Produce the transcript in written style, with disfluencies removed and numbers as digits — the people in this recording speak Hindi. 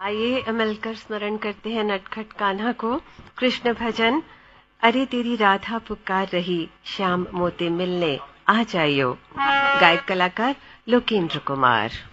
आइए मिलकर स्मरण करते हैं नटखट कान्हा को। कृष्ण भजन। अरे तेरी राधा पुकार रही, श्याम मोती मिलने आ जाइयो। गायक कलाकार लोकेंद्र कुमार।